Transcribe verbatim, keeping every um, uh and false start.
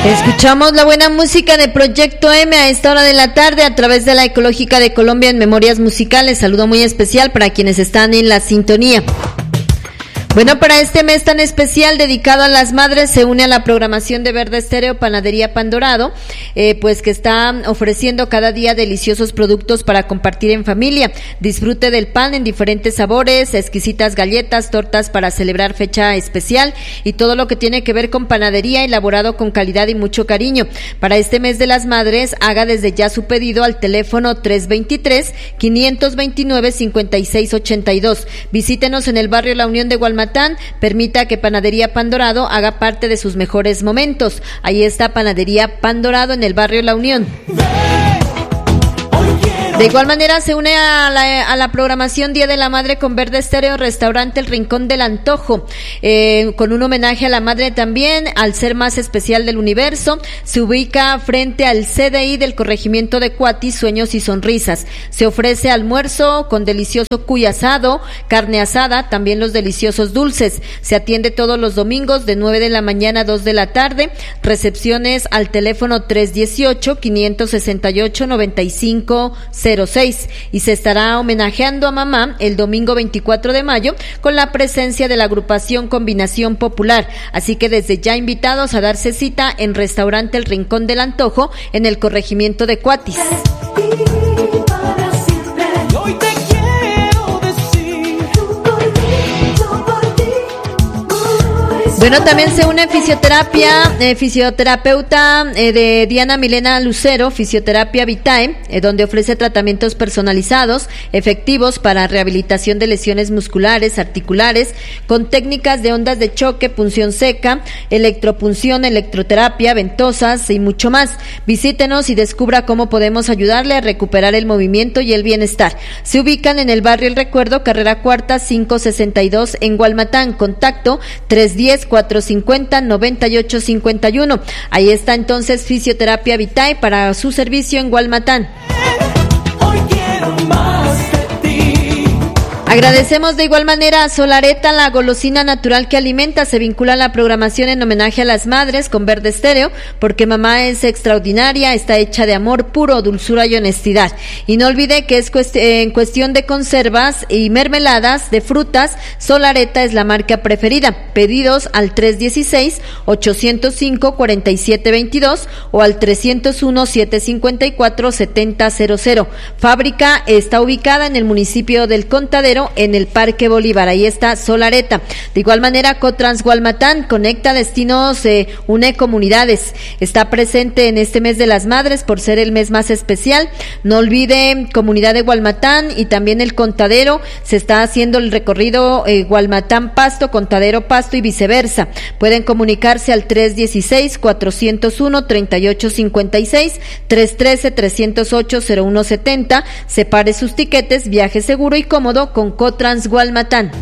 Escuchamos la buena música de Proyecto M a esta hora de la tarde a través de la Ecológica de Colombia en Memorias Musicales. Saludo muy especial para quienes están en la sintonía. Bueno, para este mes tan especial dedicado a las madres se une a la programación de Verde Estéreo Panadería Pan Dorado, eh, pues que está ofreciendo cada día deliciosos productos para compartir en familia. Disfrute del pan en diferentes sabores, exquisitas galletas, tortas para celebrar fecha especial y todo lo que tiene que ver con panadería elaborado con calidad y mucho cariño. Para este mes de las madres, haga desde ya su pedido al teléfono tres dos tres, cinco dos nueve, cinco seis ocho dos. Visítenos en el barrio La Unión de Gualmatán. Permita que Panadería Pan Dorado haga parte de sus mejores momentos. Ahí está Panadería Pan Dorado en el barrio La Unión. De igual manera se une a la, a la programación Día de la Madre con Verde Estéreo Restaurante El Rincón del Antojo, eh, con un homenaje a la madre también, al ser más especial del universo. Se ubica frente al C D I del corregimiento de Cuatis, Sueños y Sonrisas. Se ofrece almuerzo con delicioso cuy asado, carne asada, también los deliciosos dulces. Se atiende todos los domingos de nueve de la mañana a dos de la tarde. Recepciones al teléfono tres uno ocho, cinco seis ocho, nueve cinco cero seis, y se estará homenajeando a mamá el domingo veinticuatro de mayo con la presencia de la agrupación Combinación Popular. Así que desde ya invitados a darse cita en Restaurante El Rincón del Antojo en el corregimiento de Cuatis. Bueno, también se une fisioterapia, eh, fisioterapeuta eh, de Diana Milena Lucero, Fisioterapia Vitae, eh, donde ofrece tratamientos personalizados, efectivos para rehabilitación de lesiones musculares, articulares, con técnicas de ondas de choque, punción seca, electropunción, electroterapia, ventosas y mucho más. Visítenos y descubra cómo podemos ayudarle a recuperar el movimiento y el bienestar. Se ubican en el barrio El Recuerdo, carrera cuarta, quinientos sesenta y dos en Gualmatán. Contacto tres uno cero, cuatro cinco cero, nueve ocho cinco uno. Ahí está entonces Fisioterapia Vitae para su servicio en Gualmatán. Hoy quiero más de ti. Agradecemos de igual manera a Solareta, la golosina natural que alimenta. Se vincula a la programación en homenaje a las madres con Verde Estéreo, porque mamá es extraordinaria, está hecha de amor puro, dulzura y honestidad. Y no olvide que es cuest- en cuestión de conservas y mermeladas de frutas, Solareta es la marca preferida. Pedidos al tres uno seis, ocho cero cinco, cuatro siete dos dos o al tres cero uno, siete cinco cuatro, siete cero cero cero. Fábrica está ubicada en el municipio del Contadero, en el Parque Bolívar. Ahí está Solareta. De igual manera, Cotrans Gualmatán conecta destinos, eh, une comunidades. Está presente en este mes de las madres por ser el mes más especial. No olvide Comunidad de Gualmatán y también el Contadero. Se está haciendo el recorrido eh, Gualmatán-Pasto, Contadero-Pasto y viceversa. Pueden comunicarse al tres uno seis, cuatro cero uno, tres ocho cinco seis, tres uno tres, tres cero ocho, cero uno siete cero. Separe sus tiquetes, viaje seguro y cómodo con Cotrans Gualmatán.